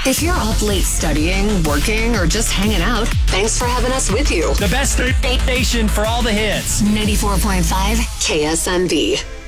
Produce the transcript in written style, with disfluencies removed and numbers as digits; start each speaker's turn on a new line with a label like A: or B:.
A: If you're up late studying, working, or just hanging out, thanks for having us with you.
B: The best station for all the hits.
A: 94.5 KSMB.